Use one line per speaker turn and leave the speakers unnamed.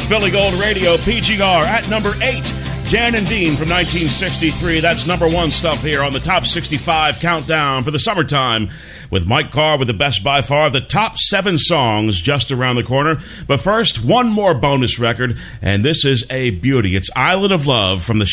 Philly Gold Radio, PGR at number 8. Jan and Dean from 1963. That's number 1 stuff here on the Top 65 Countdown for the summertime with Mike Carr with the best by far, the top 7 songs just around the corner. But first, one more bonus record, and this is a beauty. It's Island of Love from the